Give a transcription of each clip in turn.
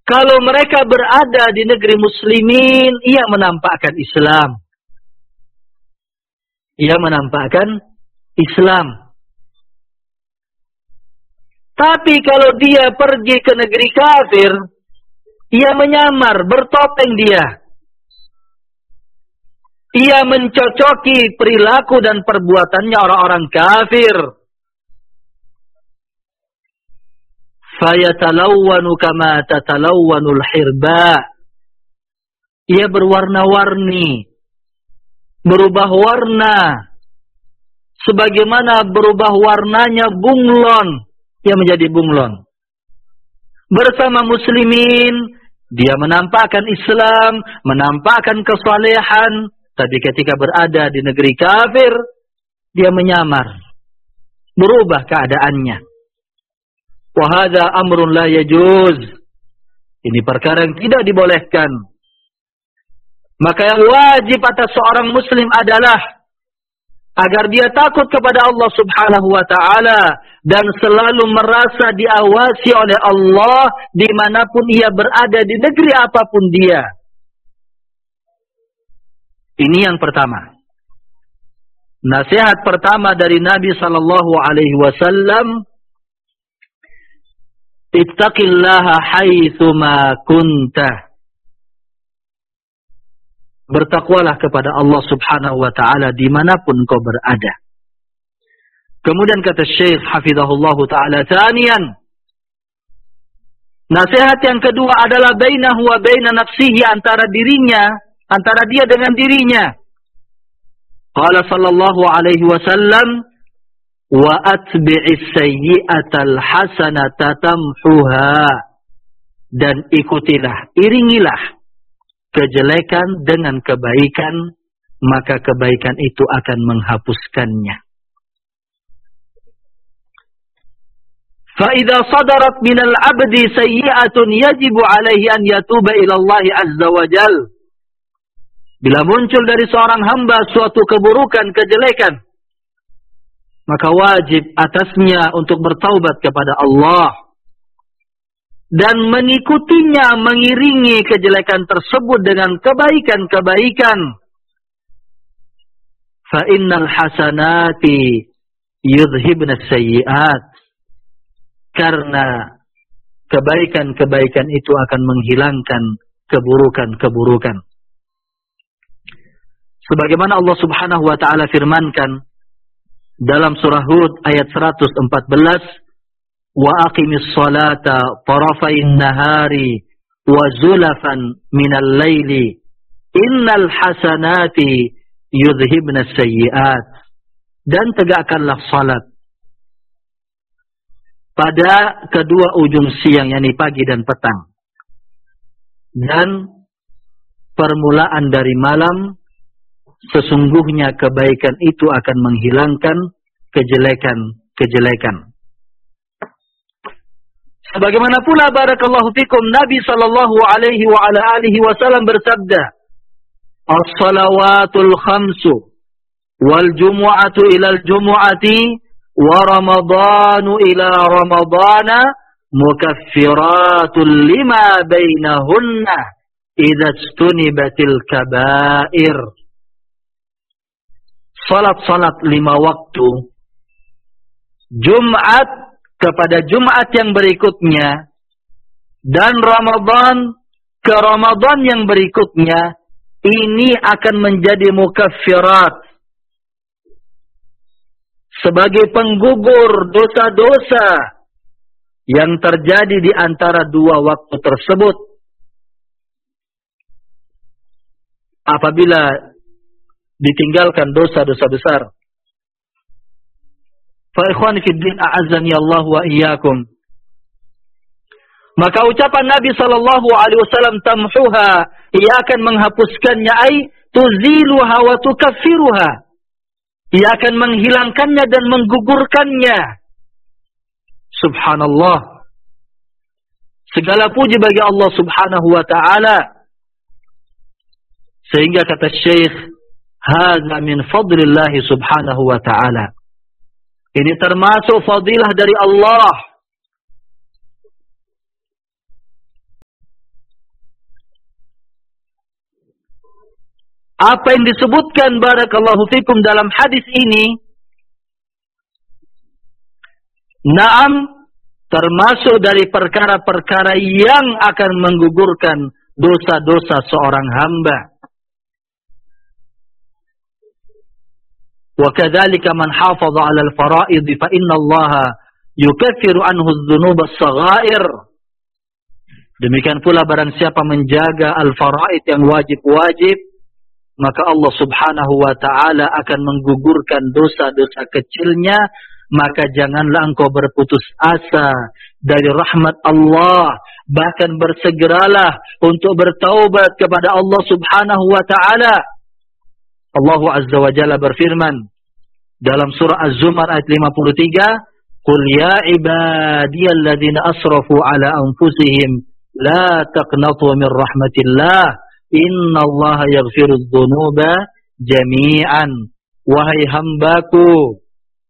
Kalau mereka berada di negeri muslimin, ia menampakkan Islam. Ia menampakkan Islam. Tapi kalau dia pergi ke negeri kafir, ia menyamar, bertopeng dia. Ia mencocoki perilaku dan perbuatannya orang-orang kafir. Fayatalawwanu kama tatalawwanul hirba. Ia berwarna-warni, berubah warna, sebagaimana berubah warnanya bunglon. Ia menjadi bunglon. Bersama muslimin, dia menampakkan Islam, menampakkan kesalehan. Tapi ketika berada di negeri kafir, dia menyamar, berubah keadaannya. Wa hadza amrun la yajuz. Ini perkara yang tidak dibolehkan. Maka yang wajib atas seorang muslim adalah agar dia takut kepada Allah Subhanahu wa ta'ala dan selalu merasa diawasi oleh Allah dimanapun ia berada, di negeri apapun dia. Ini yang pertama. Nasihat pertama dari Nabi sallallahu alaihi wasallam, ittaqillaha haitsu ma kunta. Bertakwalah kepada Allah Subhanahu wa taala dimanapun kau berada. Kemudian kata Syekh hafizahullah taala, tsaniyan, nasihat yang kedua adalah bainahu wa baina nafsihi, antara dirinya, antara dia dengan dirinya. Qala sallallahu alaihi wasallam, wa atbi'is sayyi'atal hasanata tamhuha. Dan ikutilah, iringilah kejelekan dengan kebaikan, maka kebaikan itu akan menghapuskannya. Fa idza sadarat minal 'abdi sayyi'atun yajibu 'alaihi an yatuba ila Allah 'azza wa jalla. Bila muncul dari seorang hamba suatu keburukan, kejelekan, maka wajib atasnya untuk bertaubat kepada Allah dan mengikutinya, mengiringi kejelekan tersebut dengan kebaikan-kebaikan. Fa innal hasanati yudhibna sayyi'at. Karena kebaikan-kebaikan itu akan menghilangkan keburukan-keburukan. Sebagaimana Allah Subhanahu wa taala firmankan dalam surah Hud ayat 114, wa aqimis salata tarafain nahari wa zulafan minal laili innal hasanati yudhibna sayyi'at. Dan tegakkanlah salat pada kedua ujung siang, yakni pagi dan petang, dan permulaan dari malam. Sesungguhnya kebaikan itu akan menghilangkan kejelekan-kejelekan. Sebagaimana pula barakallahu fikum Nabi sallallahu alaihi wa ala alihi wasallam bersabda, "As-salawatul khamsu wal jumu'atu ilal jumu'ati wa ramadhanu ila ramadhana mukaffiratun lima bainahunna idza istunibatil kaba'ir." Salat-salat 5 waktu, Jumat kepada Jumat yang berikutnya, dan Ramadan ke Ramadan yang berikutnya, ini akan menjadi mukaffirat, sebagai penggugur dosa-dosa yang terjadi di antara 2 waktu tersebut. Apabila ditinggalkan dosa-dosa besar. Fa ikhwani fid din, a'azzani Allah wa iyyakum. Maka ucapan Nabi sallallahu alaihi wasallam tamhuha, ia akan menghapuskannya, ai tuziluha wa tukaffiruha. Ia akan menghilangkannya dan menggugurkannya. Subhanallah. Segala puji bagi Allah Subhanahu wa taala. Sehingga kata Syekh, hadza min fadlillahi subhanahu wa ta'ala. Ini termasuk fadilah dari Allah. apa yang disebutkan barakallahu fikum dalam hadis ini, na'am, termasuk dari perkara-perkara yang akan menggugurkan dosa-dosa seorang hamba. Wa kadzalika man hafaza 'ala al-fara'id fa inna Allaha yukaffiru anhu adh-dhunub as-saghair. Demikian pula barang siapa menjaga al-fara'id yang wajib-wajib, maka Allah Subhanahu wa taala akan menggugurkan dosa-dosa kecilnya. Maka janganlah engkau berputus asa dari rahmat Allah, bahkan bersegeralah untuk bertaubat kepada Allah Subhanahu wa taala. Allah Azza wa Jalla berfirman dalam surah Az-Zumar ayat 53, "Qul ya ibadiyalladzina asrafu ala anfusihim la taqnatu min rahmatillah innallaha yaghfirudz dzunuba jami'an." Wahai hambaku,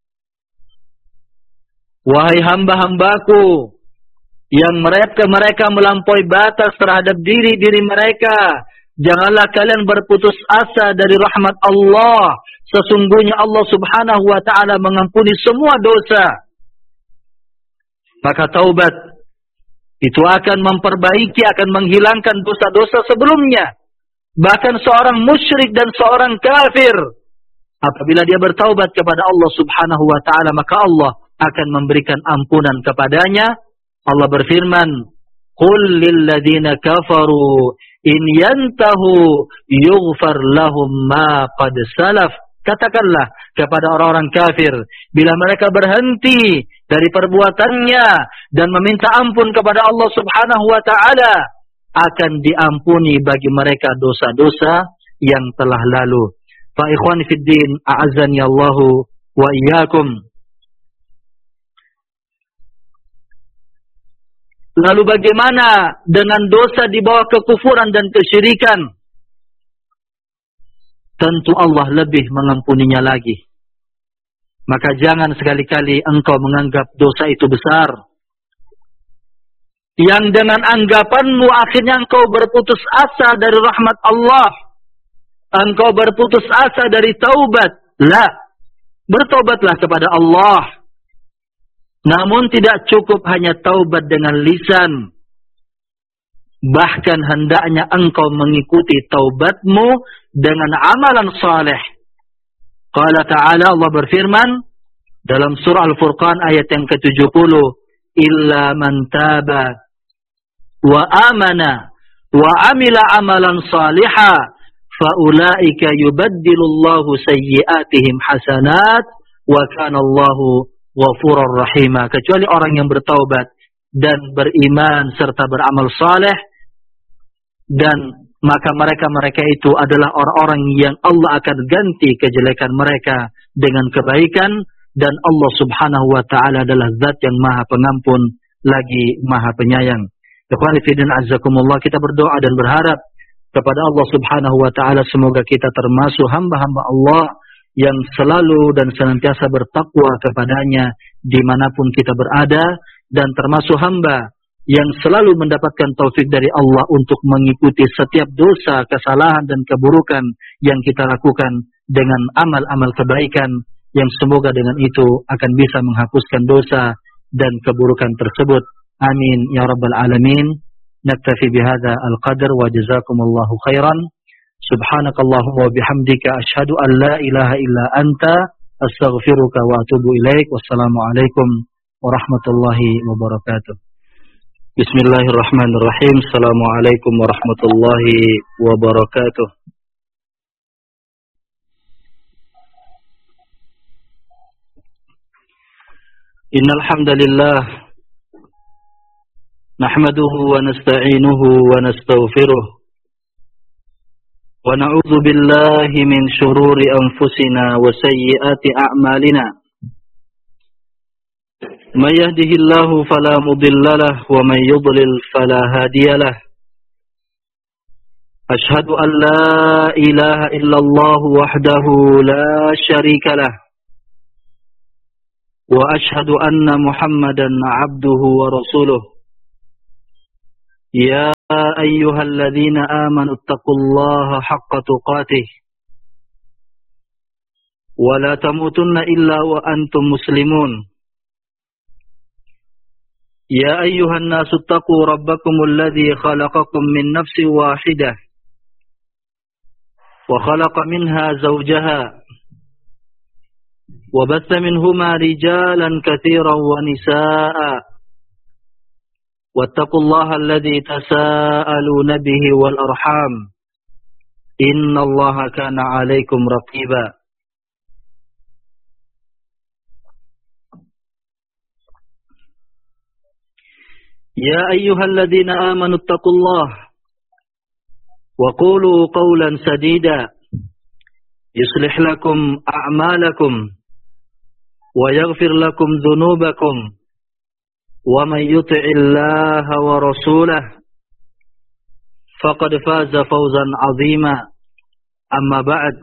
wahai hamba-hambaku yang mereka melampaui batas terhadap diri mereka, janganlah kalian berputus asa dari rahmat Allah. Sesungguhnya Allah Subhanahu wa taala mengampuni semua dosa. Maka taubat itu akan memperbaiki, akan menghilangkan dosa-dosa sebelumnya. Bahkan seorang musyrik dan seorang kafir, apabila dia bertaubat kepada Allah Subhanahu wa taala, maka Allah akan memberikan ampunan kepadanya. Allah berfirman, "Qul lil ladzina kafaru in yantahu yughfar lahum ma qad salaf." Katakanlah kepada orang-orang kafir, bila mereka berhenti dari perbuatannya dan meminta ampun kepada Allah Subhanahu wa taala, akan diampuni bagi mereka dosa-dosa yang telah lalu. Fa ikhwani fid din, a'azzani Allahu wa iyyakum. Lalu bagaimana dengan dosa di bawah kekufuran dan kesyirikan? Tentu Allah lebih mengampuninya lagi. Maka jangan sekali-kali engkau menganggap dosa itu besar, yang dengan anggapanmu akhirnya engkau berputus asa dari rahmat Allah, engkau berputus asa dari taubat. La, bertobatlah kepada Allah. Namun tidak cukup hanya taubat dengan lisan. Bahkan hendaknya engkau mengikuti taubatmu dengan amalan saleh. Qala ta'ala, Allah berfirman dalam surah Al-Furqan ayat yang ke-70, "Illa man taba wa amana wa amila amalan salihah fa ulaika yubaddilullahu sayyi'atihim hasanat wa kana Allahu ghafurur rahimah." Kecuali orang yang bertaubat dan beriman serta beramal saleh, dan maka mereka itu adalah orang-orang yang Allah akan ganti kejelekan mereka dengan kebaikan, dan Allah Subhanahu wa taala adalah zat yang Maha Pengampun lagi Maha Penyayang. Ikhwani fillah azzakumullah, kita berdoa dan berharap kepada Allah Subhanahu wa taala semoga kita termasuk hamba-hamba Allah yang selalu dan senantiasa bertakwa kepadanya dimanapun kita berada, dan termasuk hamba yang selalu mendapatkan taufik dari Allah untuk mengikuti setiap dosa, kesalahan dan keburukan yang kita lakukan dengan amal-amal kebaikan, yang semoga dengan itu akan bisa menghapuskan dosa dan keburukan tersebut. Amin ya rabbal alamin. Naktafi bihadza al-qadr wa jazakumullahu khairan. Subhanakallahumma wa bihamdika asyhadu an la ilaha illa anta astaghfiruka wa atubu ilaik. Wassalamualaikum warahmatullahi wabarakatuh. Bismillahirrahmanirrahim. Assalamualaikum warahmatullahi wabarakatuh. Innal hamdalillah nahmaduhu wa nasta'inuhu wa nastaghfiruh wa na'udzu billahi min shururi anfusina wa sayyiati a'malina. من يهده الله فلا مضل له ومن يضلل فلا هادي له. أشهد أن لا إله إلا الله وحده لا شريك له وأشهد أن محمدا عبده ورسوله. يا أيها الذين آمنوا اتقوا الله حق تقاته ولا تموتن إلا وأنتم مسلمون يا أيها الناس اتقوا ربكم الذي خلقكم من نفس واحدة وخلق منها زوجها وبث منهما رجالا كثيرا ونساء واتقوا الله الذي تساءلون به والأرحام إن الله كان عليكم رقيبا يا أيها الذين آمنوا اتقوا الله وقولوا قولا سديدا يصلح لكم أعمالكم ويغفر لكم ذنوبكم ومن يطع الله ورسوله فقد فاز فوزا عظيما أما بعد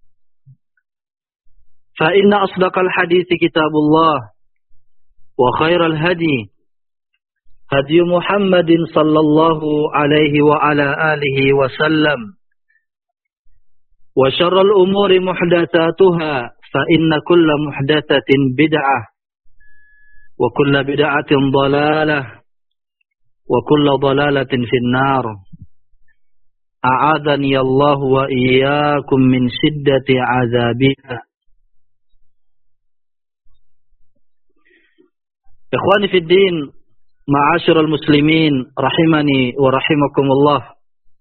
فإن أصدق الحديث كتاب الله وخير الهدي هدي محمد صلى الله عليه وعلى آله وسلم وشر الأمور محدثاتها فإن كل محدثة بدعة وكل بدعة ضلالة وكل ضلالة في النار أعاذني الله وإياكم من شدة عذابها. إخواني في الدين Ma'asyiral muslimin rahimani wa rahimakumullah.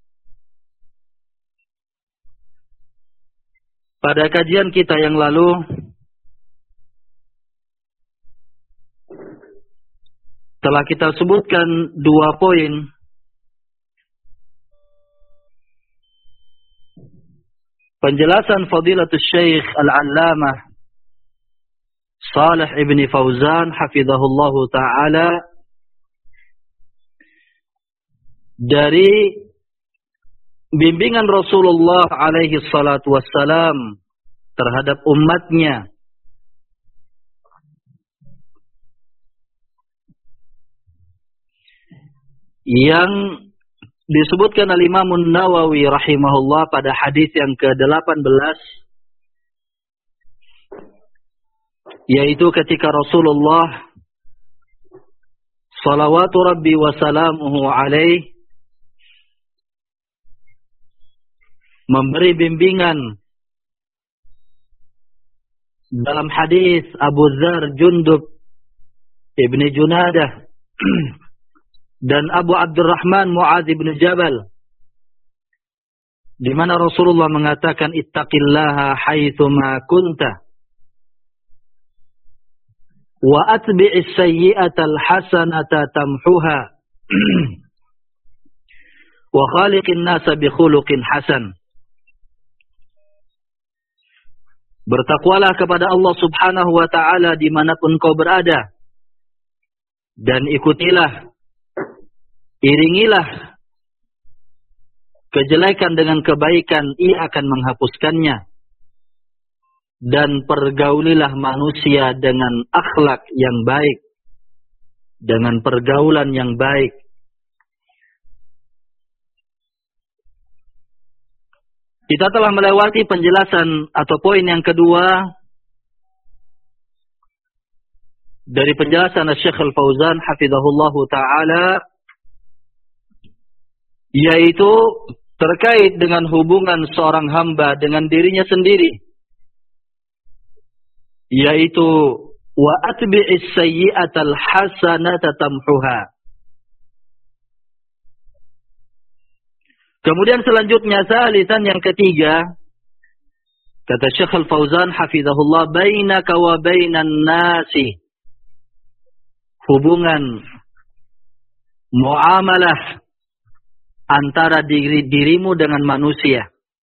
Pada kajian kita yang lalu telah kita sebutkan 2 poin penjelasan Fadilatul Syekh Al-Allamah Shalih ibn Fauzan hafizahullahu ta'ala dari bimbingan Rasulullah alaihi salatu wassalam terhadap umatnya yang disebutkan al-Imam Nawawi rahimahullah pada hadis yang ke-18, yaitu ketika Rasulullah salawatu rabbi wa salamuhu alaihi memberi bimbingan dalam hadis Abu Dzar Jundub ibni Junadah dan Abu Abdurrahman Mu'adz ibn Jabal, di mana Rasulullah mengatakan ittaqillaha haitsu ma kunta wa atbi'is sayyi'atal hasanata tamhuha wa khaliqin nasa bi khuluqin hasan. Bertakwalah kepada Allah subhanahu wa ta'ala dimanapun kau berada, dan ikutilah, iringilah kejelekan dengan kebaikan, ia akan menghapuskannya. Dan pergaulilah manusia dengan akhlak yang baik, dengan pergaulan yang baik. Kita telah melewati penjelasan atau poin yang kedua dari penjelasan Syekh Al-Fauzan hafizahullahu ta'ala, yaitu terkait dengan hubungan seorang hamba dengan dirinya sendiri, yaitu wa atbi'is sayyi'atal hasanata tamhuha. Kemudian selanjutnya salisan yang ketiga, kata Syekh Al-Fauzan hafizahullah, bainaka wa bainan nasi, hubungan muamalah antara dirimu dengan manusia,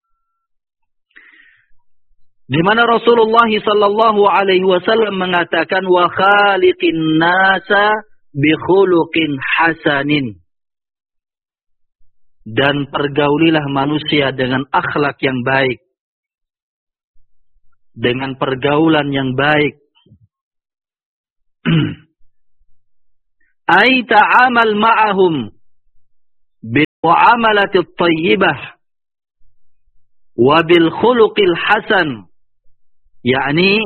di mana Rasulullah sallallahu alaihi wasallam mengatakan wa khaliqin nasa bi khuluqin hasanin, dan pergaulilah manusia dengan akhlak yang baik, dengan pergaulan yang baik. Ay ta'amal ma'ahum bil mu'amalati at-tayyibah wa bil khuluqil hasan, yakni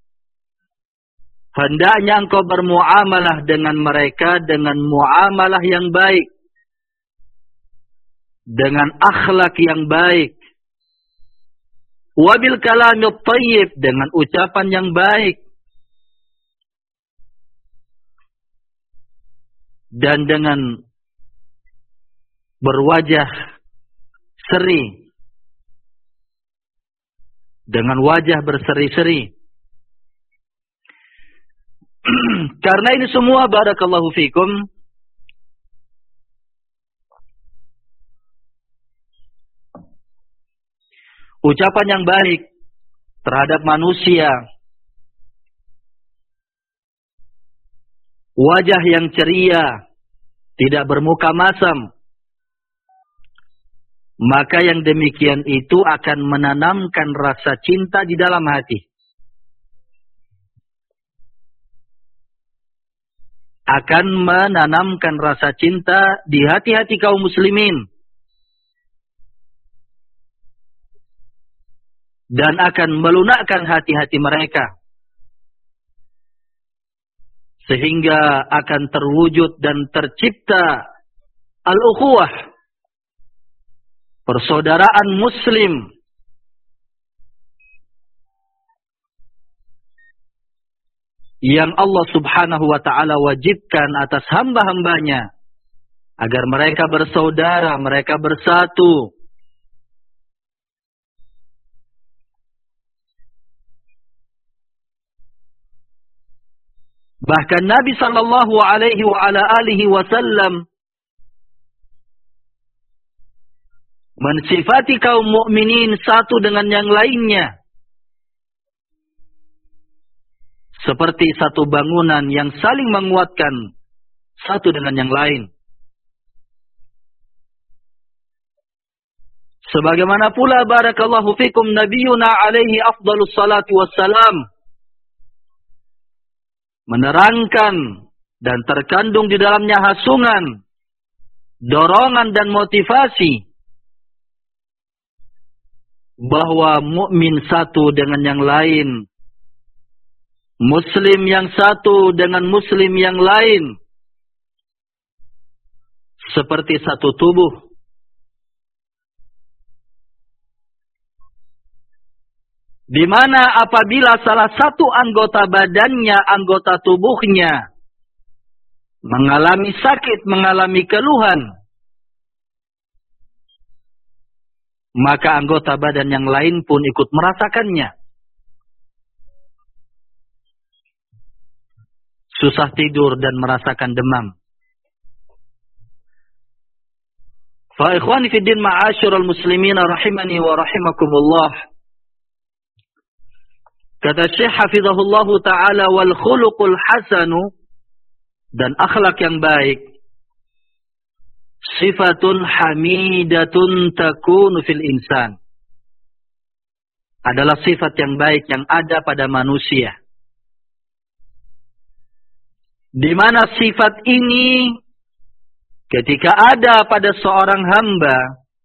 hendaknya engkau bermuamalah dengan mereka dengan muamalah yang baik, dengan akhlak yang baik, wabil kalamit thayyib, dengan ucapan yang baik, dan dengan berwajah seri, dengan wajah berseri-seri. Karena ini semua, barakallahu fikum, ucapan yang baik terhadap manusia, wajah yang ceria, tidak bermuka masam, maka yang demikian itu akan menanamkan rasa cinta di dalam hati. Akan menanamkan rasa cinta di hati-hati kaum muslimin. Dan akan melunakkan hati-hati mereka. Sehingga akan terwujud dan tercipta al-ukhuwah, persaudaraan muslim, yang Allah subhanahu wa ta'ala wajibkan atas hamba-hambanya, agar mereka bersaudara, mereka bersatu. Bahkan Nabi sallallahu alaihi wa ala alihi wasallam mensifati kaum mukminin satu dengan yang lainnya seperti satu bangunan yang saling menguatkan satu dengan yang lain. Sebagaimana pula barakallahu fikum nabiyuna alaihi afdalus salatu wassalam menerangkan dan terkandung di dalamnya hasungan, dorongan dan motivasi bahwa mukmin satu dengan yang lain, muslim yang satu dengan muslim yang lain, seperti satu tubuh. Di mana apabila salah satu anggota badannya, anggota tubuhnya mengalami sakit, mengalami keluhan, maka anggota badan yang lain pun ikut merasakannya. Susah tidur dan merasakan demam. Fa ikhwani fid din ma'asyiral muslimin rahimani wa rahimakumullah. Kata Syekh hafizahullah ta'ala, wal khuluqul hasanu, dan akhlak yang baik, sifatun hamidatun takunu fil insan, adalah sifat yang baik yang ada pada manusia. Di mana sifat ini ketika ada pada seorang hamba,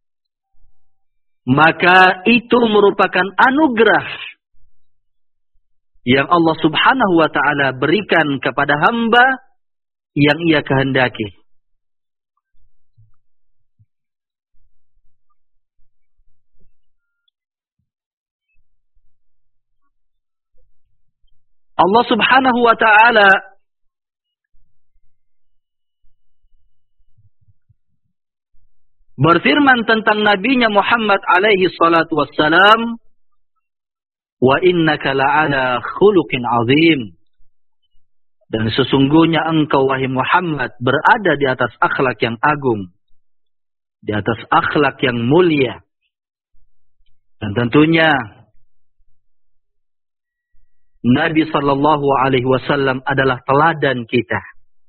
maka itu merupakan anugerah yang Allah subhanahu wa ta'ala berikan kepada hamba yang ia kehendaki. Allah subhanahu wa ta'ala berfirman tentang nabinya Muhammad alaihi salatu wassalam, wa innaka la'ala khuluqin azim, dan sesungguhnya engkau wahai Muhammad berada di atas akhlak yang agung, di atas akhlak yang mulia. Dan tentunya Nabi sallallahu alaihi wasallam adalah teladan kita.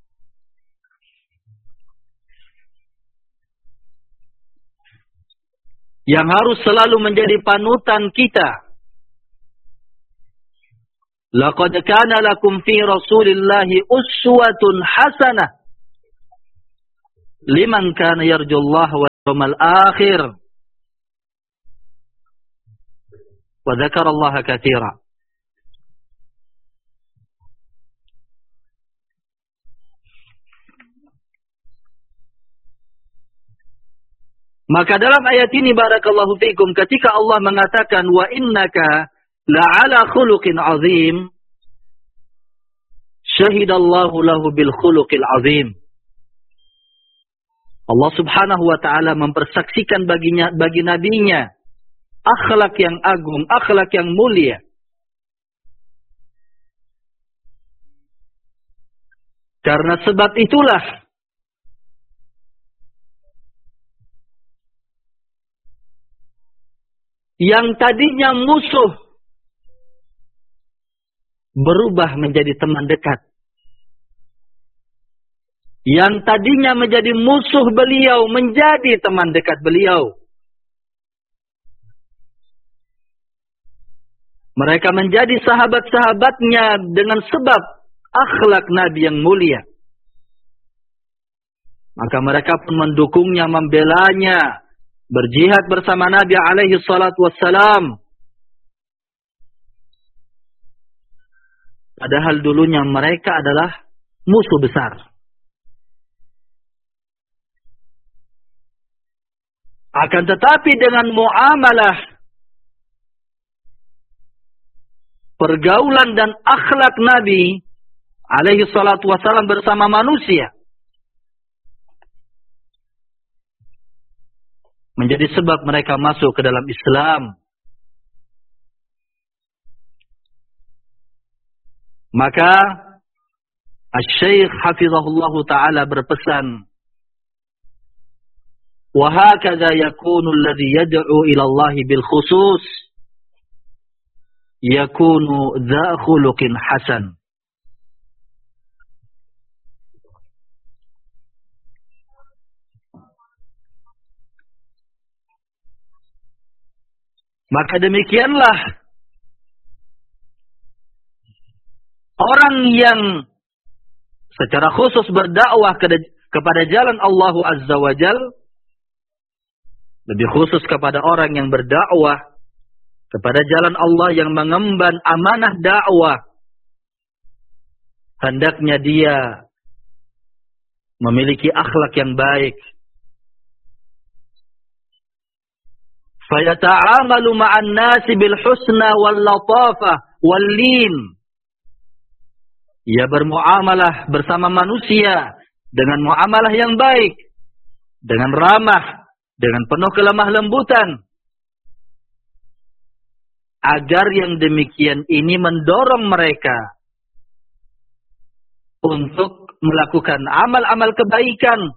Yang harus selalu menjadi panutan kita. Laqad kana lakum fi Rasulillahi uswatun hasanah liman kana yarjullaha wal yawmal akhir wa dzakarallaha katsira. Maka dalam ayat ini barakallahu fikum ketika Allah mengatakan wa innaka la'ala khuluqin azim, syahidallahu lahu bil khuluqil azim. Allah Subhanahu wa taala mempersaksikan bagi nabinya akhlak yang agung, akhlak yang mulia. Karena sebab itulah yang tadinya musuh berubah menjadi teman dekat. Yang tadinya menjadi musuh beliau menjadi teman dekat beliau. Mereka menjadi sahabat-sahabatnya dengan sebab akhlak Nabi yang mulia. Maka mereka pun mendukungnya, membelanya, berjihad bersama Nabi alaihi salatu wassalam. Padahal dulunya mereka adalah musuh besar. Akan tetapi dengan muamalah, pergaulan dan akhlak Nabi alaihi salatu wassalam bersama manusia menjadi sebab mereka masuk ke dalam Islam. Maka Asy-Syaikh hafizahullah ta'ala berpesan, وَهَكَذَا يَكُونُ الَّذِي يَدْعُو إِلَى اللَّهِ بِالْخُصُوصِ يَكُونُ ذَا خُلُقٍ حَسَنٍ. Maka demikianlah orang yang secara khusus berdakwah kepada jalan Allah Azza wa Jal, lebih khusus kepada orang yang berdakwah kepada jalan Allah yang mengemban amanah dakwah, hendaknya dia memiliki akhlak yang baik. Fayata'amalu ma'an nasi bil husna wal latafah wal lin. Ia bermuamalah bersama manusia dengan muamalah yang baik, dengan ramah, dengan penuh kelemah lembutan. Agar yang demikian ini mendorong mereka untuk melakukan amal-amal kebaikan.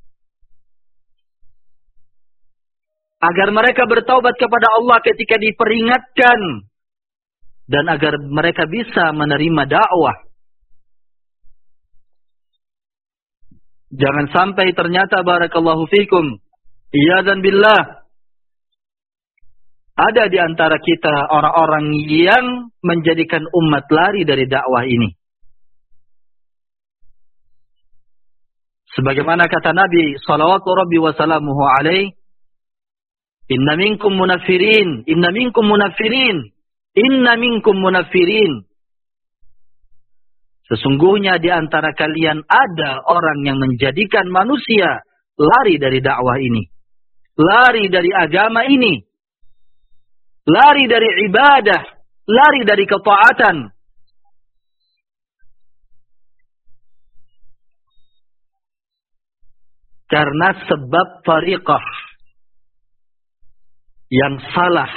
Agar mereka bertaubat kepada Allah ketika diperingatkan. Dan agar mereka bisa menerima dakwah. Jangan sampai ternyata barakallahu fikum, iyadzan billah, ada di antara kita orang-orang yang menjadikan umat lari dari dakwah ini. Sebagaimana kata Nabi sallallahu rabbi wa salamuhu alaihi, inna minkum munaffirin, inna minkum munaffirin, inna minkum munaffirin. Sesungguhnya di antara kalian ada orang yang menjadikan manusia lari dari dakwah ini. Lari dari agama ini. Lari dari ibadah. Lari dari ketaatan. Karena sebab tariqah yang salah.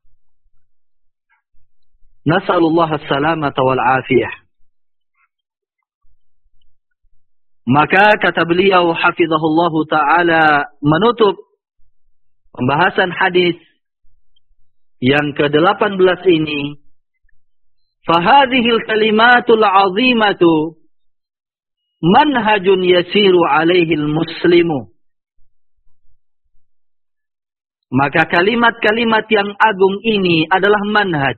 Nas'alullah as-salamata wal afiyah. Maka kata beliau hafizahullah ta'ala menutup pembahasan hadis yang ke-18 ini, fahadhil kalimatul azimatu manhajun yasiru alaihi muslimu. Maka kalimat-kalimat yang agung ini adalah manhaj,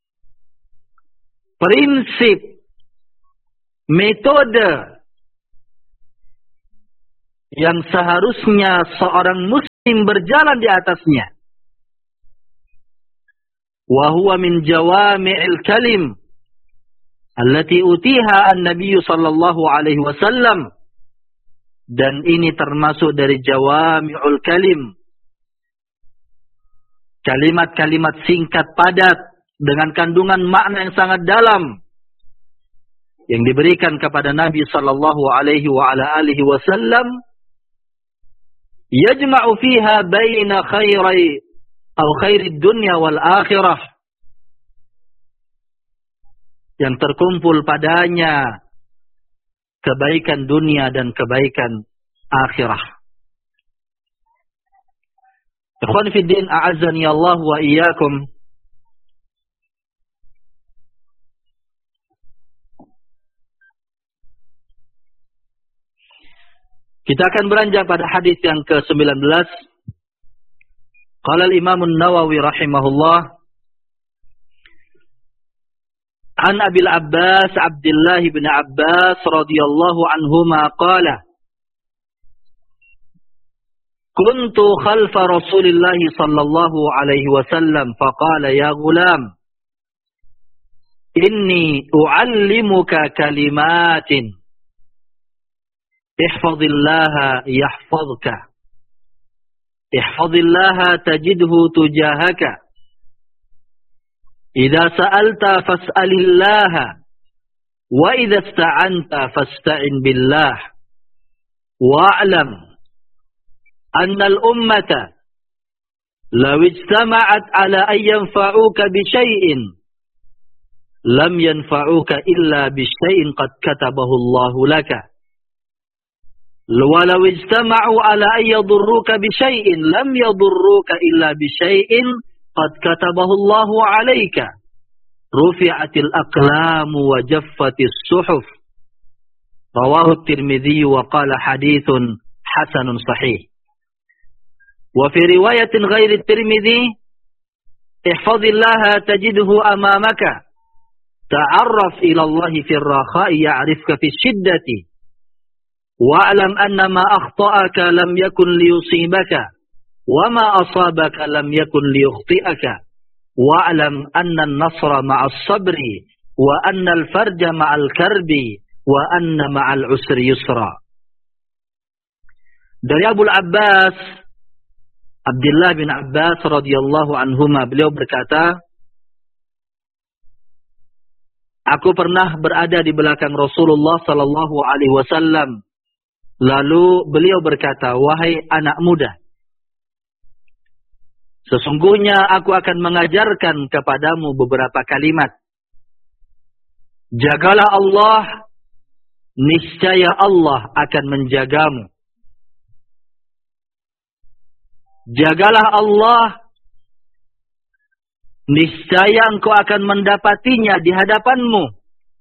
prinsip, metode yang seharusnya seorang muslim berjalan di atasnya. Wa huwa min jawami'il kalim allati utiha an-nabiy sallallahu alaihi wasallam. Dan ini termasuk dari jawami'ul kalim, kalimat-kalimat singkat padat dengan kandungan makna yang sangat dalam yang diberikan kepada Nabi sallallahu alaihi wa ala alihi wasallam, yajma'u fiha baina khairid dunya wal akhirah, yang terkumpul padanya kebaikan dunia dan kebaikan akhirah. Ikhwan fi din, a'azzani Allah wa iyyakum. Kita akan beranjak pada hadis yang ke-19. Qala al-Imam an-Nawawi rahimahullah, an Abil Abbas Abdullah bin Abbas radhiyallahu anhuma qala, kuntu khalfa Rasulillah sallallahu alaihi wasallam faqala ya ghulam inni uallimuka kalimatin ihfazillaha yahfazka, ihfazillaha tajidhu tujahaka, idza sa'alta fas'alillaha wa idza ista'anta fasta'in billah, wa'lam anna al-ummata law ijtama'at ala an yanfa'uka bi syai'in lam yanfa'uka illa bi syai'in qad katabahu Allahu laka. Walau ijtama'u ala an yadurruka bi syai'in lam yadurruka illa bi syai'in qad katabahu Allahu 'alaika. Rufi'atil aqlamu wa jaffatis suhuf. Rawahu at-Tirmidzi wa qala haditsun hasanun sahih. Wa fi riwayatin ghairi at-Tirmidzi, ihfazillaha tajidhu amamaka. Ta'arraf ila Allah fi ar-rakha'i ya'rifka fi shiddati. Wa'lam anna ma akhta'aka lam yakun liyusibaka wa ma asabaka lam yakun liyukhti'aka. Wa'lam anna an-nasra ma'as sabri wa anna al-farja ma'al karbi wa anna ma'al usri yusra. Dari Abu Abbas Abdullah bin Abbas radhiyallahu anhuma, beliau berkata, aku pernah berada di belakang Rasulullah sallallahu alaihi wasallam. Lalu beliau berkata, wahai anak muda, sesungguhnya aku akan mengajarkan kepadamu beberapa kalimat. Jagalah Allah, niscaya Allah akan menjagamu. Jagalah Allah, niscaya engkau akan mendapatinya di hadapanmu.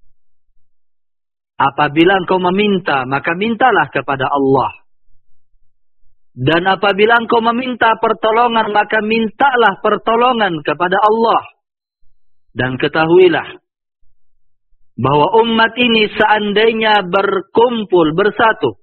Apabila engkau meminta, maka mintalah kepada Allah. Dan apabila engkau meminta pertolongan, maka mintalah pertolongan kepada Allah. Dan ketahuilah bahwa umat ini seandainya berkumpul bersatu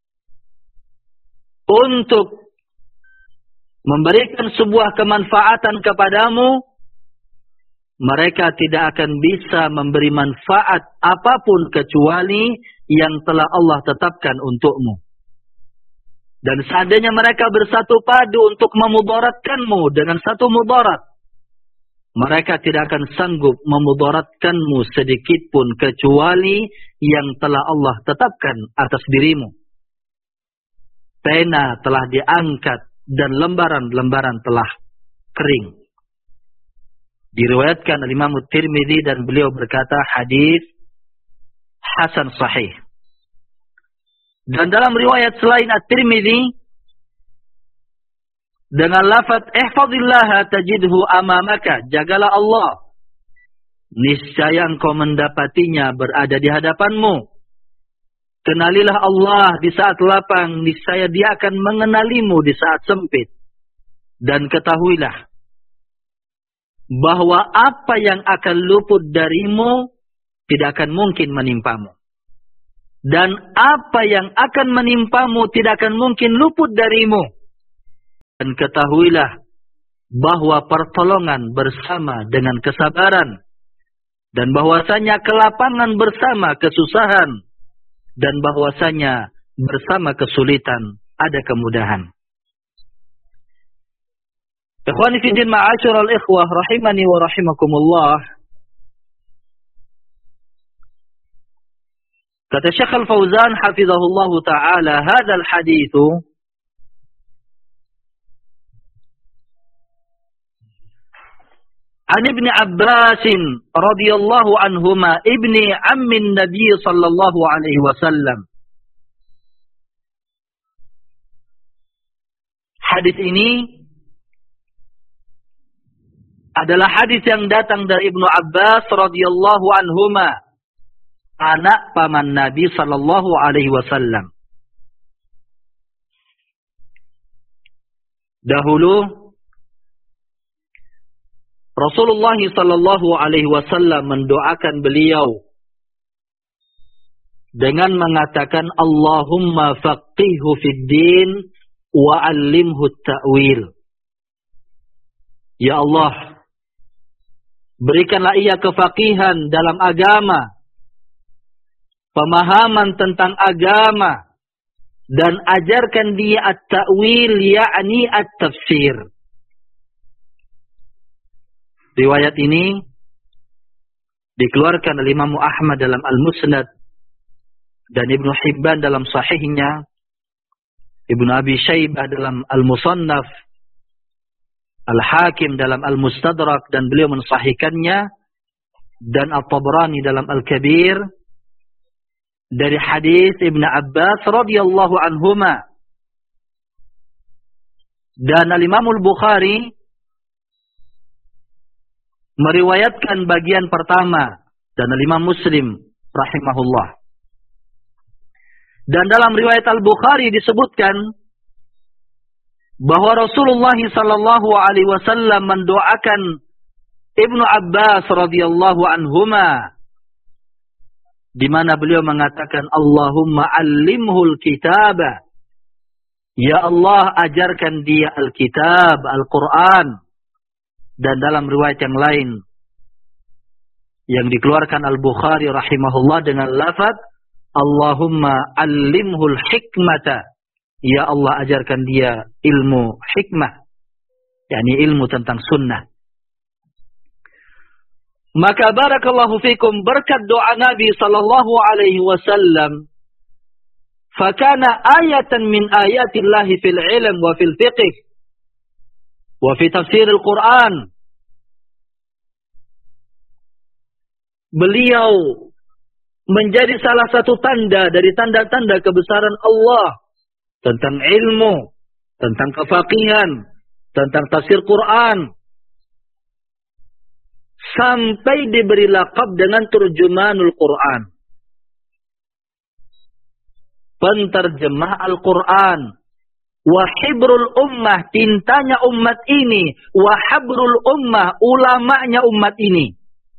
untuk memberikan sebuah kemanfaatan kepadamu, mereka tidak akan bisa memberi manfaat apapun kecuali yang telah Allah tetapkan untukmu. Dan seandainya mereka bersatu padu untuk memudaratkanmu dengan satu mudarat, mereka tidak akan sanggup memudaratkanmu sedikit pun kecuali yang telah Allah tetapkan atas dirimu. Pena telah diangkat dan lembaran-lembaran telah kering. Diriwayatkan oleh Imam Tirmidzi dan beliau berkata hadis hasan sahih. Dan dalam riwayat selain At-Tirmidzi dengan lafaz ihfazillaha tajidhu amamaka, jagalah Allah, niscaya engkau mendapatinya berada di hadapanmu. Kenalilah Allah di saat lapang, niscaya Dia akan mengenalimu di saat sempit. Dan ketahuilah bahwa apa yang akan luput darimu tidak akan mungkin menimpamu. Dan apa yang akan menimpamu tidak akan mungkin luput darimu. Dan ketahuilah bahwa pertolongan bersama dengan kesabaran. Dan bahwasanya kelapangan bersama kesusahan. Dan bahwasanya bersama kesulitan ada kemudahan. Ikhwani fi din, ma'asyiral ikhwah rahimani wa rahimakumullah. Kata Syekh Al-Fauzan hafizahullahu taala, hadzal haditsu an Ibnu Abbas radhiyallahu anhuma ibni ammin Nabi sallallahu alaihi wasallam. Hadis ini adalah hadis yang datang dari Ibnu Abbas radhiyallahu anhuma, anak paman Nabi sallallahu alaihi wasallam. Dahulu Rasulullah sallallahu alaihi wasallam mendoakan beliau dengan mengatakan, Allahumma faqihhu fid din wa 'allimhu at-ta'wil. Ya Allah, berikanlah ia kefaqihan dalam agama, pemahaman tentang agama, dan ajarkan dia at-ta'wil, yakni at-tafsir. Riwayat ini dikeluarkan oleh Imam Ahmad dalam Al-Musnad dan Ibnu Hibban dalam sahihnya, Ibnu Abi Syaibah dalam Al-Musannaf, Al-Hakim dalam Al-Mustadrak, dan beliau mensahihkannya, dan At-Tabrani dalam Al-Kabir dari hadis Ibnu Abbas radhiyallahu anhuma. Dan Al-Imam Al-Bukhari meriwayatkan bagian pertama, dan Al-Imam Muslim rahimahullah. Dan dalam riwayat Al-Bukhari disebutkan bahwa Rasulullah sallallahu alaihi wasallam mendoakan Ibnu Abbas radhiyallahu anhuma, di mana beliau mengatakan, Allahumma 'allimhul kitaba. Ya Allah, ajarkan dia Al-Kitab, Al-Quran. Dan dalam riwayat yang lain yang dikeluarkan Al-Bukhari rahimahullah dengan lafaz, Allahumma 'allimhul hikmata. Ya Allah, ajarkan dia ilmu hikmah, yakni ilmu tentang sunnah. Maka barakallahu fikum, berkat doa Nabi sallallahu alaihi wasallam, fakana ayatan min ayatillahi fil ilm wa fil fiqh wa fi tafsir al-Quran. Beliau menjadi salah satu tanda dari tanda-tanda kebesaran Allah tentang ilmu, tentang kefaqihan, tentang tafsir Quran, sampai diberi laqab dengan turjumanul Quran, penterjemah Al-Quran. Wahibrul ummah, tintanya umat ini. Wahabrul ummah, ulamanya umat ini.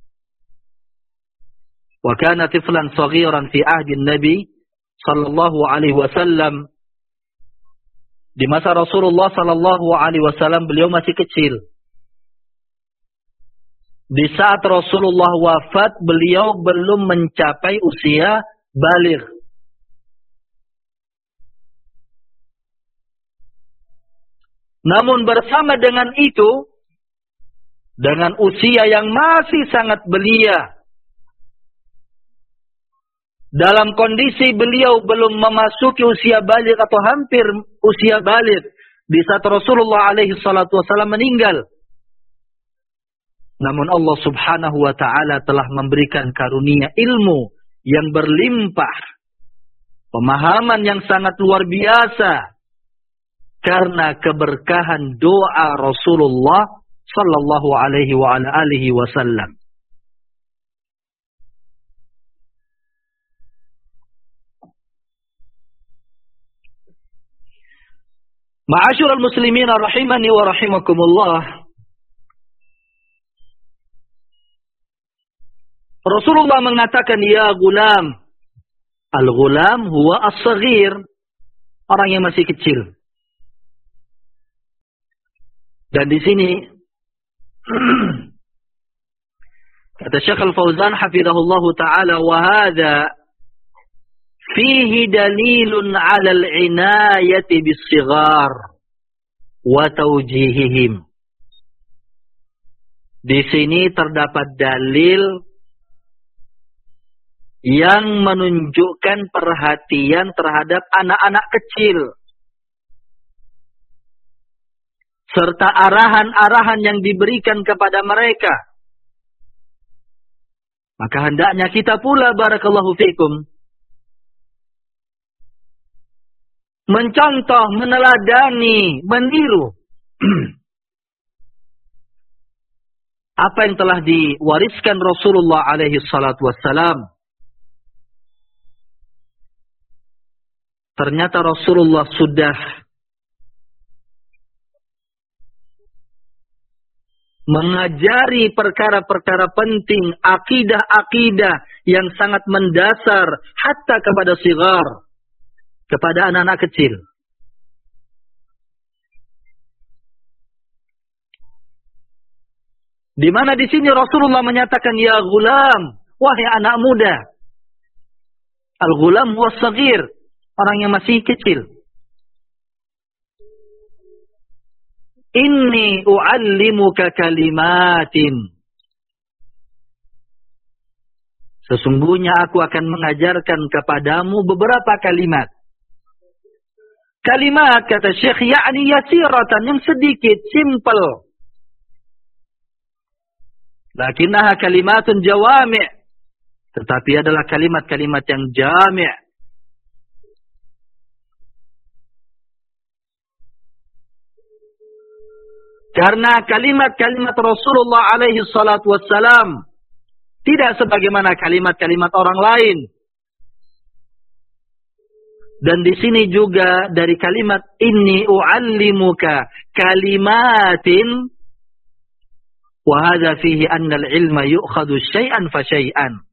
Wa kana tiflan saghiran fi ahdi Nabi sallallahu alaihi wasallam. Di masa Rasulullah sallallahu alaihi wasallam beliau masih kecil. Di saat Rasulullah wafat, beliau belum mencapai usia baligh. Namun bersama dengan itu, dengan usia yang masih sangat belia, dalam kondisi beliau belum memasuki usia baligh atau hampir usia baligh, di saat Rasulullah alaihi salatu wasallam meninggal. Namun Allah subhanahu wa ta'ala telah memberikan karunia ilmu yang berlimpah, pemahaman yang sangat luar biasa, karena keberkahan doa Rasulullah sallallahu alaihi wa ala alihi wasallam. Ma'asyiral muslimin rahimani wa rahimakumullah. Rasulullah mengatakan, ya gulam. Al-gulam huwa as-saghir, orang yang masih kecil. Dan di sini kata Syekh Al-Fauzan hafizahullahu taala, wa hadza fihi dalilun 'ala al-'inayati bis-sighar wa tawjihihim. Di sini terdapat dalil yang menunjukkan perhatian terhadap anak-anak kecil. Serta arahan-arahan yang diberikan kepada mereka. Maka hendaknya kita pula, barakallahu fikum, mencontoh, meneladani, meniru apa yang telah diwariskan Rasulullah alaihi salatu wassalam. Ternyata Rasulullah sudah mengajari perkara-perkara penting, akidah-akidah yang sangat mendasar, hatta kepada sigar, kepada anak-anak kecil. Di mana di sini Rasulullah menyatakan, ya ghulam, wahai anak muda. Al-ghulam huwa saghir, orang yang masih kecil. Inni u'allimuka kalimatin. Sesungguhnya aku akan mengajarkan kepadamu beberapa kalimat. Kalimat, kata Syekh, yakni yasiratan, yang sedikit, simple. Lakinnaha kalimatun jawami'. Tetapi adalah kalimat-kalimat yang jami'. Karena kalimat-kalimat Rasulullah alaihi salatu wassalam tidak sebagaimana kalimat-kalimat orang lain. Dan di sini juga dari kalimat inni u'allimuka kalimatin, wa hadza fihi anna al-ilma yu'khadhu syai'an fa syai'an.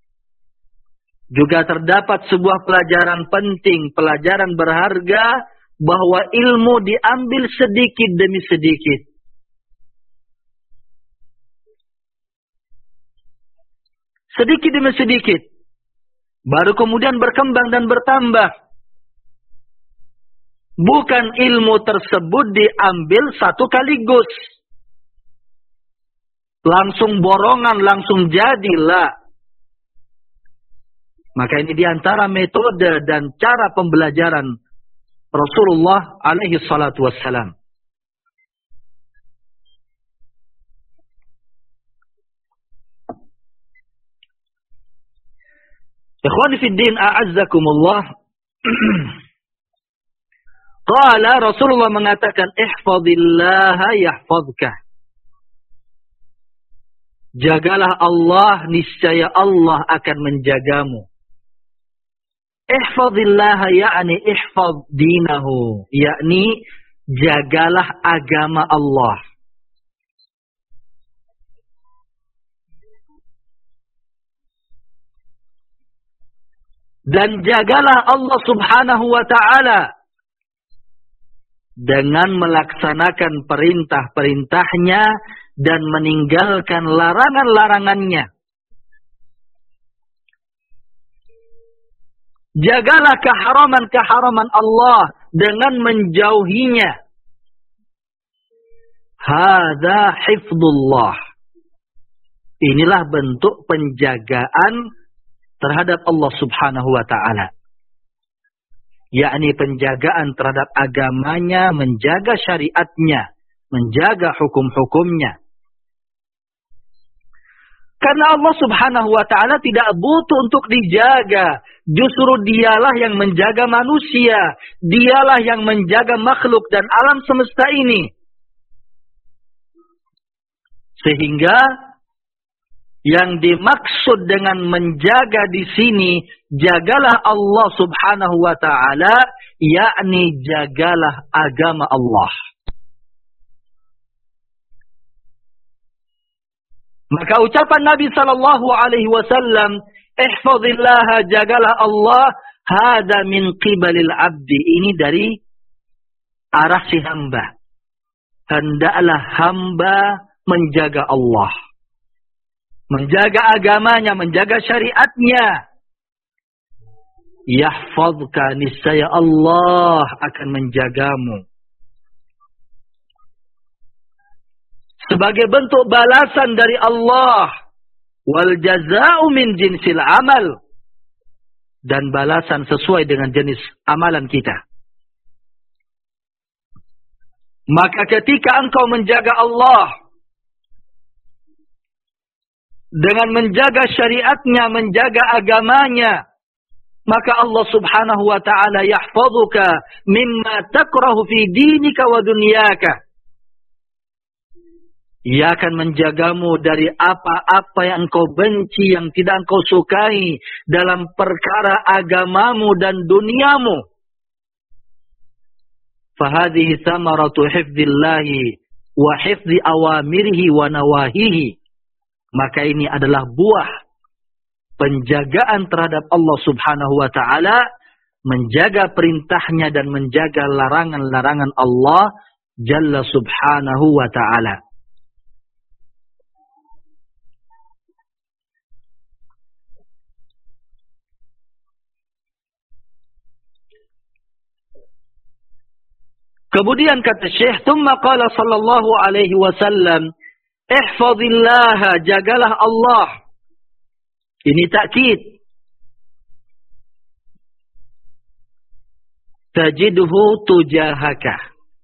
Juga terdapat sebuah pelajaran penting, pelajaran berharga, bahwa ilmu diambil sedikit demi sedikit. Sedikit demi sedikit. Baru kemudian berkembang dan bertambah. Bukan ilmu tersebut diambil satu kaligus. Langsung borongan, langsung jadilah. Maka ini diantara metode dan cara pembelajaran Rasulullah alaihi salatu wassalam. Ikhwani fi din, a'azzakumullah. Qala, Rasulullah mengatakan, ihfazillaha yahfazka. Jagalah Allah, niscaya Allah akan menjagamu. Ihfazillaha yakni ihfaz dinahu, yakni jagalah agama Allah. Dan jagalah Allah subhanahu wa ta'ala dengan melaksanakan perintah-perintahnya dan meninggalkan larangan-larangannya. Jagalah keharaman-keharaman Allah dengan menjauhinya. Hadza hifdzullah. Inilah bentuk penjagaan terhadap Allah subhanahu wa ta'ala. Yakni penjagaan terhadap agamanya, menjaga syariatnya, menjaga hukum-hukumnya. Karena Allah subhanahu wa ta'ala tidak butuh untuk dijaga. Justru dialah yang menjaga manusia. Dialah yang menjaga makhluk dan alam semesta ini. Sehingga yang dimaksud dengan menjaga di sini, jagalah Allah subhanahu wa ta'ala, yakni jagalah agama Allah. Maka ucapan Nabi sallallahu alaihi wasallam, ihfazillaha, jagalah Allah, hada min qibalil abdi, ini dari arah si hamba. Hendaklah hamba menjaga Allah. Menjaga agamanya, menjaga syariatnya. Yahfazka, niscaya Allah akan menjagamu. sebagai bentuk balasan dari Allah. Wal jazaa'u min jinsil amal. Dan balasan sesuai dengan jenis amalan kita. Maka ketika engkau menjaga Allah, dengan menjaga syariatnya, menjaga agamanya, maka Allah subhanahu wa ta'ala yahfazuka mimma takrahu fi dinika wa dunyaka. Ia akan menjagamu dari apa-apa yang engkau benci, yang tidak engkau sukai dalam perkara agamamu dan duniamu. Fahadhihi thamaratu hifdzillahi wa hifdzi awamirihi wa nawahihi. Maka ini adalah buah penjagaan terhadap Allah subhanahu wa ta'ala, menjaga perintahnya dan menjaga larangan-larangan Allah jalla subhanahu wa ta'ala. Kemudian kata Syekh, "Tsumma qala sallallahu alaihi wasallam, ihfazillaha, jagalah Allah." Ini takkid. Tajidhu tujahaka.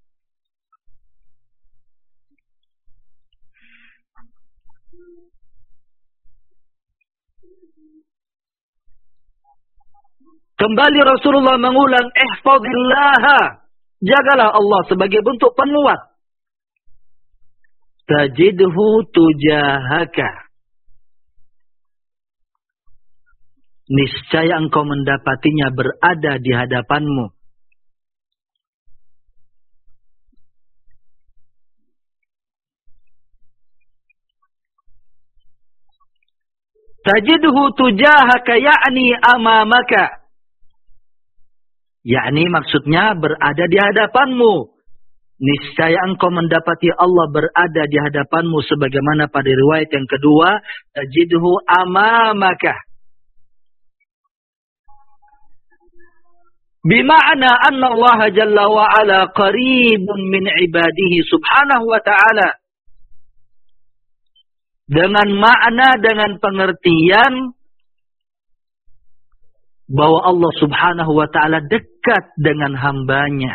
Kembali Rasulullah mengulang, ihfazillaha, jagalah Allah sebagai bentuk penguat. Tajidhu tujahaka. Niscaya engkau mendapatinya berada di hadapanmu. Tajidhu tujahaka yakni amamaka. Yakni maksudnya berada di hadapanmu. Niscaya engkau mendapati Allah berada di hadapanmu, sebagaimana pada riwayat yang kedua, tajidhu amamaka. Bima'na anna Allah jalla wa ala qaribun min ibadihi subhanahu wa ta'ala. Dengan makna, dengan pengertian bahwa Allah subhanahu wa ta'ala dekat dengan hambanya.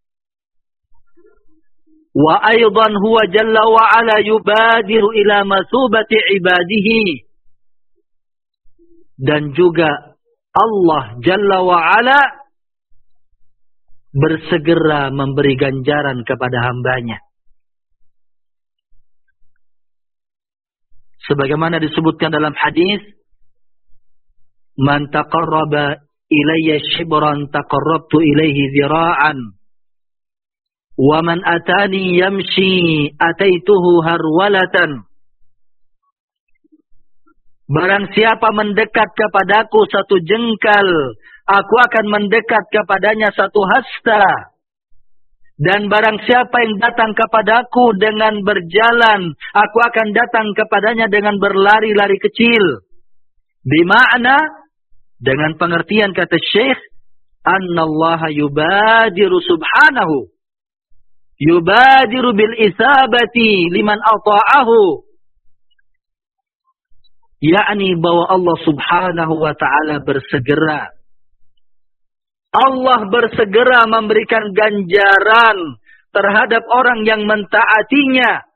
Wa aydan huwa jalla wa ala yubadiru ila masubati ibadihi. Dan juga Allah jalla wa ala bersegera memberi ganjaran kepada hambanya. Sebagaimana disebutkan dalam hadis, man taqarraba ilayya shibran taqarrabtu ilayhi zira'an. Wa man atani yamshi ataituhu harwalatan. Barang siapa mendekat kepadaku satu jengkal, aku akan mendekat kepadanya satu hasta. Dan barang siapa yang datang kepadaku dengan berjalan, aku akan datang kepadanya dengan berlari-lari kecil. Bima'na, dengan pengertian kata Syekh, annallaha yubadiru subhanahu, yubadiru bil isabati liman ata'ahu. Yakni bahwa Allah subhanahu wa ta'ala bersegera. Allah bersegera memberikan ganjaran terhadap orang yang mentaatinya.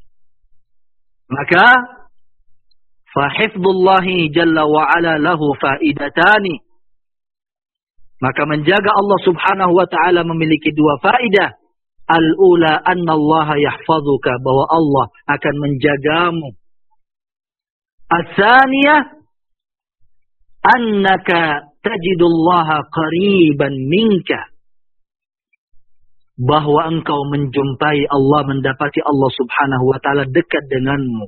Maka fahifdullahi jalla wa ala lahu faidatani. Maka menjaga Allah subhanahu wa ta'ala memiliki dua faidah. Al-ula anna Allah yahfazuka, bahwa Allah akan menjagamu. As-saniyah annaka tajidullaha qariban minka, bahwa engkau menjumpai Allah, mendapati Allah subhanahu wa ta'ala dekat denganmu.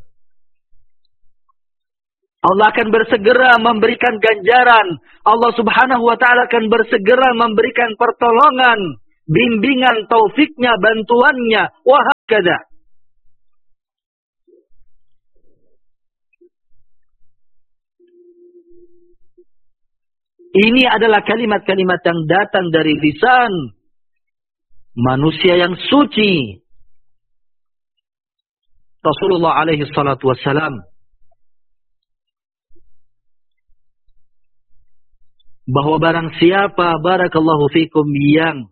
Allah akan bersegera memberikan ganjaran. Allah subhanahu wa ta'ala akan bersegera memberikan pertolongan, bimbingan, taufiknya, bantuannya. Wahakada. Ini adalah kalimat-kalimat yang datang dari lisan manusia yang suci. Rasulullah alaihi salatu wassalam bahwa barang siapa barakallahu fikum yang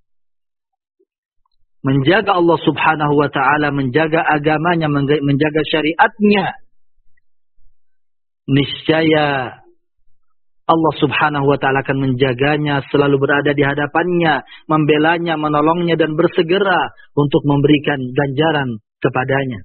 menjaga Allah subhanahu wa ta'ala, menjaga agamanya, menjaga syariatnya, niscaya Allah subhanahu wa ta'ala akan menjaganya, selalu berada di hadapannya, membelanya, menolongnya, dan bersegera untuk memberikan ganjaran kepadanya.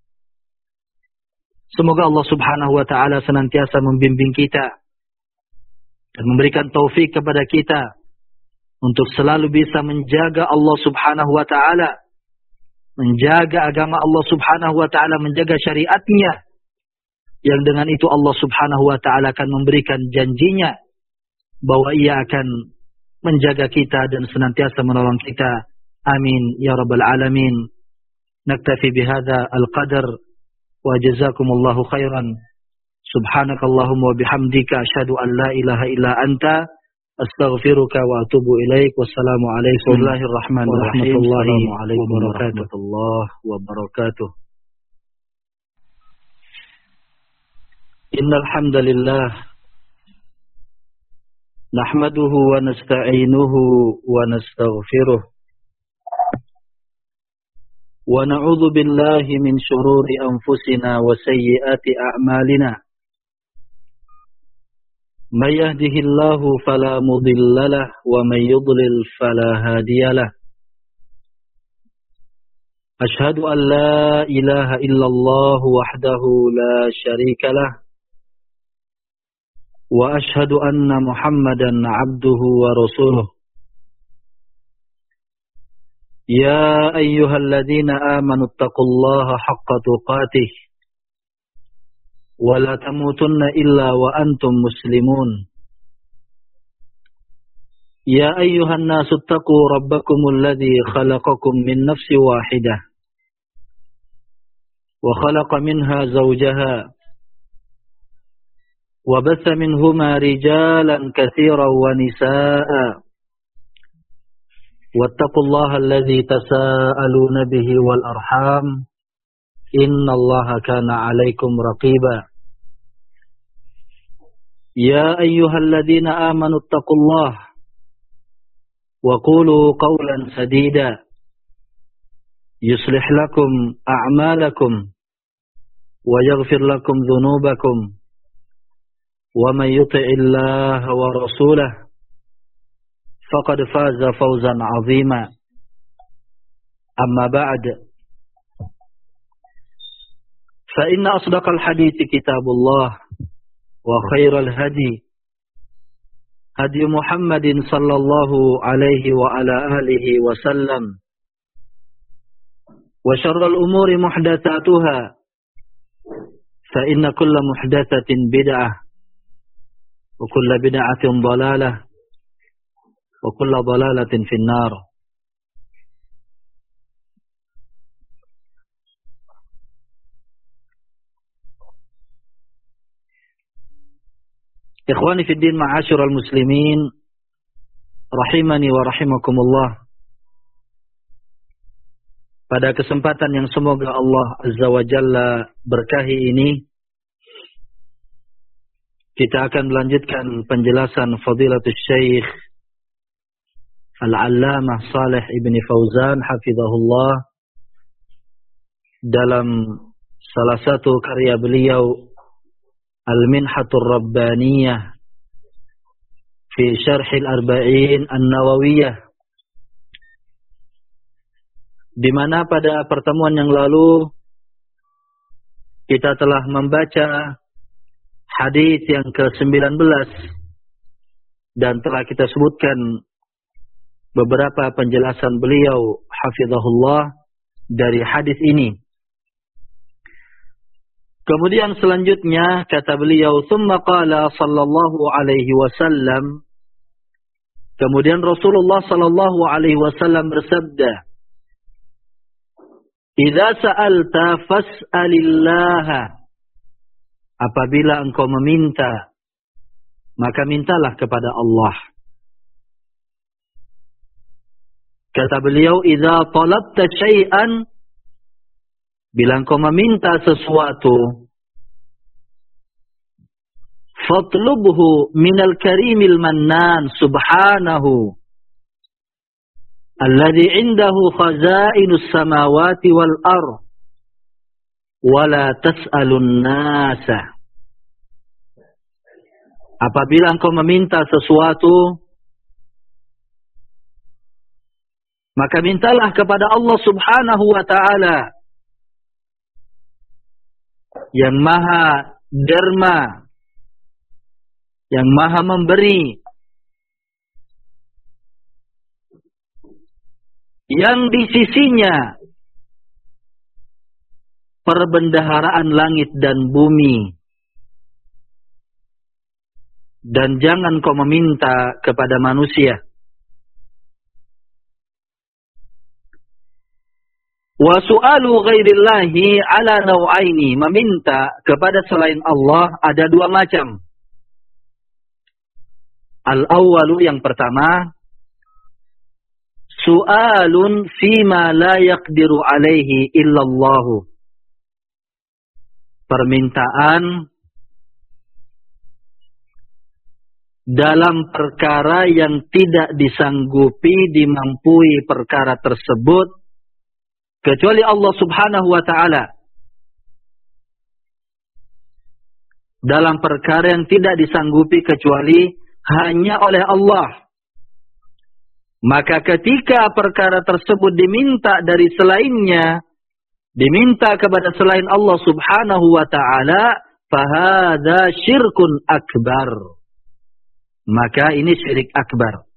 Semoga Allah subhanahu wa ta'ala senantiasa membimbing kita dan memberikan taufik kepada kita untuk selalu bisa menjaga Allah subhanahu wa ta'ala, menjaga agama Allah subhanahu wa ta'ala, menjaga syariatnya, yang dengan itu Allah subhanahu wa ta'ala akan memberikan janjinya bahwa ia akan menjaga kita dan senantiasa menolong kita. Amin ya rabbal alamin. Naktafi bihadza al-qadar wa jazakumullahu khairan. Subhanakallahumma wa bihamdika asyhadu an la ilaha illa anta astaghfiruka wa atubu ilaik. Wassalamu alaikum warahmatullahi wabarakatuh. Innal hamdalillah nahmaduhu wa nasta'inuhu wa nastaghfiruh wa na'udzu billahi min shururi anfusina wa sayyiati a'malina. May yahdihillahu fala mudilla lahu wa may yudlil fala hadiya lahu. Ashhadu an la ilaha illallah wahdahu la syarika lahu wa ashhadu anna Muhammadan abduhu wa rasuluh. Ya ayyuhalladzina amanu taqullaha haqqa tuqatih wa la tamutunna illa wa antum muslimun. Ya ayyuhan nasu taqu rabbakumul ladzi khalaqakum min nafsin wahidah wa khalaqa minha zawjaha wa batha minhuma rijalan katsiran wa nisaa'a wattaqullaha alladzi tasaaluna bihi wal arham innallaha kana 'alaikum raqiba. Ya ayyuhalladzina amanu taqullaha wa qulu qawlan sadida yuslih lakum a'malakum wa yaghfir lakum dhunubakum wa man yuti'illaha wa rasulahu faqad faza fawzan 'azima. Amma ba'd, fa inna asdaqal hadithi kitabullah wa khairal hadi hadi Muhammadin sallallahu alaihi wa ala alihi wa sallam wa syarral umuri muhdatsatuha fa inna kulla muhdatsatin bid'ah wa kulla bid'atin dhalalah wa kulla dhalalatin finnar. Ikhwani fid din, ma'asyiral muslimin, rahimani wa rahimakumullah. Pada kesempatan yang semoga Allah Azza wa Jalla berkahi ini, kita akan melanjutkan penjelasan Fadilatul Syekh Al-Allamah Shalih Ibn Fauzan hafizahullah dalam salah satu karya beliau Al-Minhatur Rabbaniyah fi Syarhil Arba'in An-Nawawiyah, di mana pada pertemuan yang lalu kita telah membaca hadis yang ke-19 dan telah kita sebutkan beberapa penjelasan beliau hafizahullah dari hadis ini. Kemudian selanjutnya kata beliau, "Tsumma qala sallallahu alaihi wasallam." Kemudian Rasulullah sallallahu alaihi wasallam bersabda, "Idza sa'alta fas'alillaha." Apabila engkau meminta, maka mintalah kepada Allah. Kata beliau, "Idza talabta syai'an." Bila engkau meminta sesuatu, fatlubhu minal karimil mannan subhanahu alladhi indahu khazainus samawati wal ardh wala tas'alun nasa. Apabila engkau meminta sesuatu, maka mintalah kepada Allah Subhanahu wa ta'ala yang maha derma, yang maha memberi, yang di sisinya perbendaharaan langit dan bumi. Dan jangan kau meminta kepada manusia. Wa su'alu ghairillahi ala naw'aini. Meminta kepada selain Allah ada dua macam. Al-awwalu, yang pertama, su'alun fima la yaqdiru alaihi illallahu. Permintaan dalam perkara yang tidak disanggupi, dimampui perkara tersebut kecuali Allah Subhanahu wa ta'ala. Dalam perkara yang tidak disanggupi kecuali hanya oleh Allah. Maka ketika perkara tersebut diminta dari selainnya, diminta kepada selain Allah Subhanahu wa ta'ala, fahadha syirkun akbar. Maka ini syirik akbar.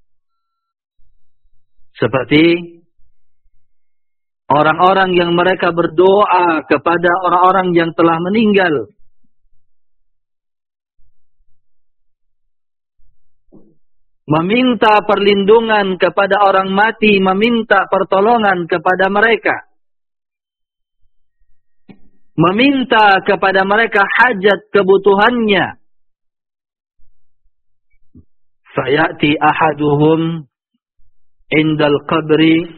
Seperti orang-orang yang mereka berdoa kepada orang-orang yang telah meninggal. Meminta perlindungan kepada orang mati, meminta pertolongan kepada mereka. Meminta kepada mereka hajat kebutuhannya. Fayati ahaduhum indal qabri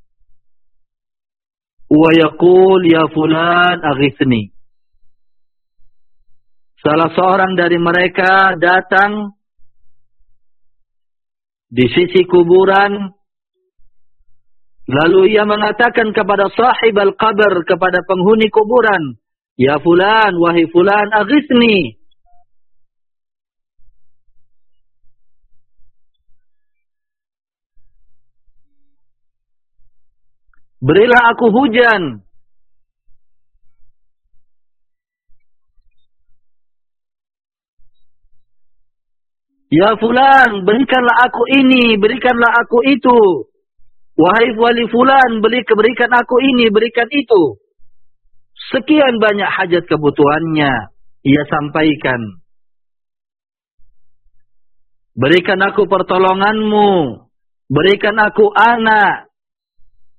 wa yaqul ya fulan aghithni. Salah seorang dari mereka datang di sisi kuburan, lalu ia mengatakan kepada sahib al-qabr, kepada penghuni kuburan, ya fulan, wahai fulan, aghithni. Berilah aku hujan. Ya fulan, berikanlah aku ini, berikanlah aku itu. Wahai wali fulan, berikan aku ini, berikan itu. Sekian banyak hajat kebutuhannya ia sampaikan. Berikan aku pertolonganmu, berikan aku anak,